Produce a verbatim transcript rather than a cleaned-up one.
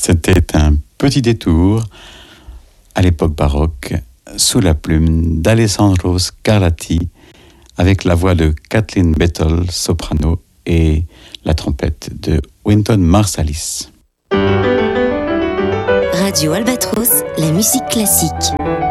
C'était un petit détour à l'époque baroque sous la plume d'Alessandro Scarlatti avec la voix de Kathleen Battle, soprano, et la trompette de Wynton Marsalis. Radio Albatros, la musique classique.